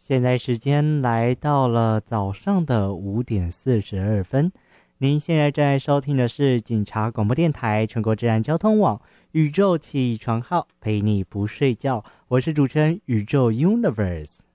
现在时间来到了早上的5:42，您现在正在收听的是警察广播电台全国治安交通网宇宙起床号，陪你不睡觉，我是主持人宇宙 Universe。